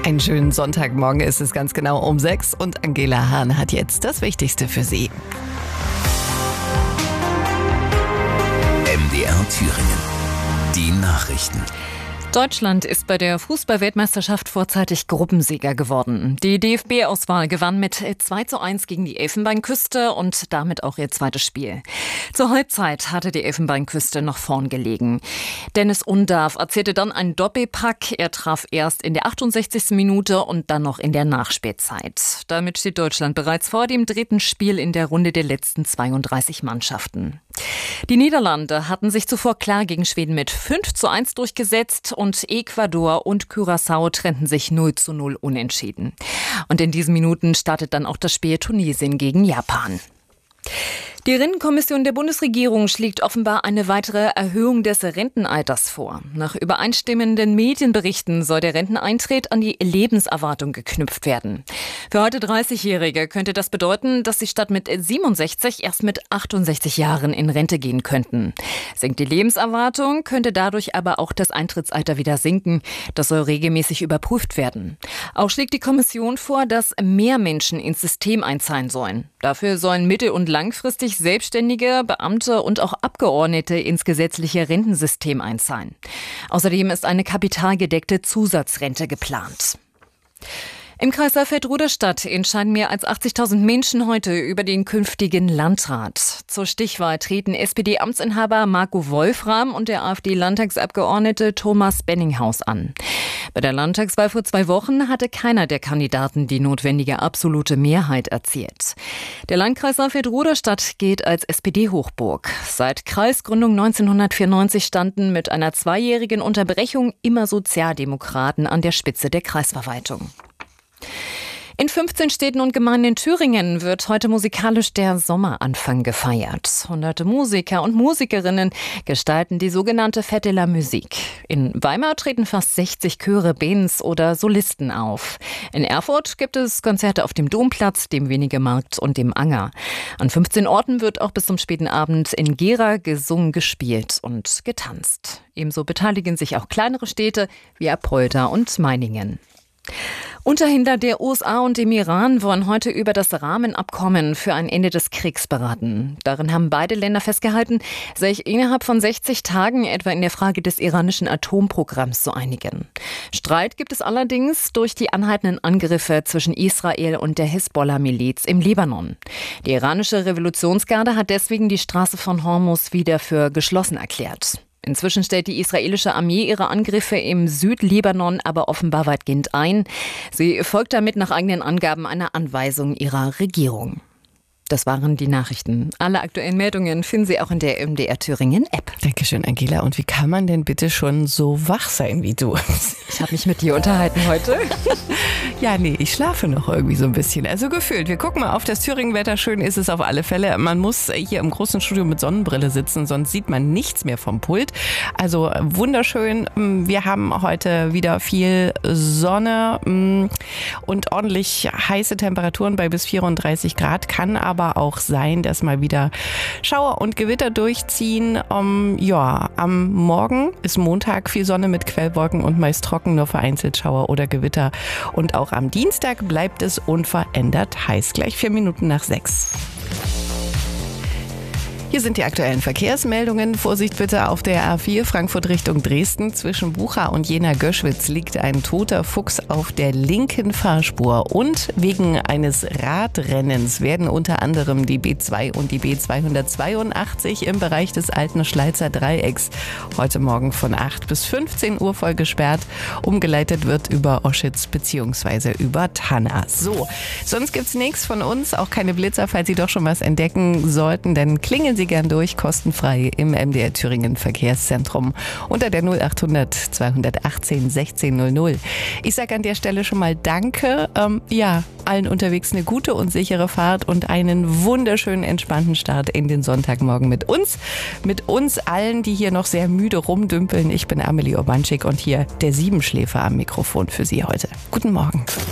Einen schönen Sonntagmorgen ist es ganz genau um 6 und Angela Hahn hat jetzt das Wichtigste für Sie. MDR Thüringen. Die Nachrichten. Deutschland ist bei der Fußball-Weltmeisterschaft vorzeitig Gruppensieger geworden. Die DFB-Auswahl gewann mit 2:1 gegen die Elfenbeinküste und damit auch ihr zweites Spiel. Zur Halbzeit hatte die Elfenbeinküste noch vorn gelegen. Dennis Undav erzielte dann einen Doppelpack. Er traf erst in der 68. Minute und dann noch in der Nachspielzeit. Damit steht Deutschland bereits vor dem dritten Spiel in der Runde der letzten 32 Mannschaften. Die Niederlande hatten sich zuvor klar gegen Schweden mit 5:1 durchgesetzt und Ecuador und Curaçao trennten sich 0:0 unentschieden. Und in diesen Minuten startet dann auch das Spiel Tunesien gegen Japan. Die Rentenkommission der Bundesregierung schlägt offenbar eine weitere Erhöhung des Rentenalters vor. Nach übereinstimmenden Medienberichten soll der Renteneintritt an die Lebenserwartung geknüpft werden. Für heute 30-Jährige könnte das bedeuten, dass sie statt mit 67 erst mit 68 Jahren in Rente gehen könnten. Sinkt die Lebenserwartung, könnte dadurch aber auch das Eintrittsalter wieder sinken. Das soll regelmäßig überprüft werden. Auch schlägt die Kommission vor, dass mehr Menschen ins System einzahlen sollen. Dafür sollen mittel- und langfristig Selbstständige, Beamte und auch Abgeordnete ins gesetzliche Rentensystem einzahlen. Außerdem ist eine kapitalgedeckte Zusatzrente geplant. Im Kreis Saalfeld-Rudolstadt entscheiden mehr als 80.000 Menschen heute über den künftigen Landrat. Zur Stichwahl treten SPD-Amtsinhaber Marco Wolfram und der AfD-Landtagsabgeordnete Thomas Benninghaus an. Bei der Landtagswahl vor 2 Wochen hatte keiner der Kandidaten die notwendige absolute Mehrheit erzielt. Der Landkreis Saalfeld-Rudolstadt gilt als SPD-Hochburg. Seit Kreisgründung 1994 standen mit einer 2-jährigen Unterbrechung immer Sozialdemokraten an der Spitze der Kreisverwaltung. In 15 Städten und Gemeinden in Thüringen wird heute musikalisch der Sommeranfang gefeiert. Hunderte Musiker und Musikerinnen gestalten die sogenannte Fête de la Musique. In Weimar treten fast 60 Chöre, Bands oder Solisten auf. In Erfurt gibt es Konzerte auf dem Domplatz, dem Wenigemarkt und dem Anger. An 15 Orten wird auch bis zum späten Abend in Gera gesungen, gespielt und getanzt. Ebenso beteiligen sich auch kleinere Städte wie Apolda und Meiningen. Unterhändler der USA und dem Iran wollen heute über das Rahmenabkommen für ein Ende des Kriegs beraten. Darin haben beide Länder festgehalten, sich innerhalb von 60 Tagen etwa in der Frage des iranischen Atomprogramms zu einigen. Streit gibt es allerdings durch die anhaltenden Angriffe zwischen Israel und der Hisbollah-Miliz im Libanon. Die iranische Revolutionsgarde hat deswegen die Straße von Hormuz wieder für geschlossen erklärt. Inzwischen stellt die israelische Armee ihre Angriffe im Südlibanon aber offenbar weitgehend ein. Sie folgt damit nach eigenen Angaben einer Anweisung ihrer Regierung. Das waren die Nachrichten. Alle aktuellen Meldungen finden Sie auch in der MDR Thüringen App. Dankeschön, Angela. Und wie kann man denn bitte schon so wach sein wie du? Ich habe mich mit dir unterhalten heute. Ja, nee, ich schlafe noch irgendwie so ein bisschen. Also gefühlt. Wir gucken mal auf das Thüringen-Wetter. Schön ist es auf alle Fälle. Man muss hier im großen Studio mit Sonnenbrille sitzen, sonst sieht man nichts mehr vom Pult. Also wunderschön. Wir haben heute wieder viel Sonne und ordentlich heiße Temperaturen bei bis 34 Grad. Kann aber auch sein, dass mal wieder Schauer und Gewitter durchziehen. Am Morgen ist Montag, viel Sonne mit Quellwolken und meist trocken, nur vereinzelt Schauer oder Gewitter. Und auch am Dienstag bleibt es unverändert heiß. Gleich 4 Minuten nach 6. Hier sind die aktuellen Verkehrsmeldungen. Vorsicht bitte auf der A4 Frankfurt Richtung Dresden. Zwischen Bucha und Jena-Göschwitz liegt ein toter Fuchs auf der linken Fahrspur. Und wegen eines Radrennens werden unter anderem die B2 und die B282 im Bereich des alten Schleizer Dreiecks heute Morgen von 8 bis 15 Uhr voll gesperrt. Umgeleitet wird über Oschitz bzw. über Tanna. So, sonst gibt's nichts von uns, auch keine Blitzer, falls Sie doch schon was entdecken sollten, dann klingeln Sie gern durch, kostenfrei im MDR Thüringen Verkehrszentrum unter der 0800 218 1600. Ich sage an der Stelle schon mal Danke. Allen unterwegs eine gute und sichere Fahrt und einen wunderschönen, entspannten Start in den Sonntagmorgen mit uns. Mit uns allen, die hier noch sehr müde rumdümpeln. Ich bin Amelie Urbanczyk und hier der Siebenschläfer am Mikrofon für Sie heute. Guten Morgen.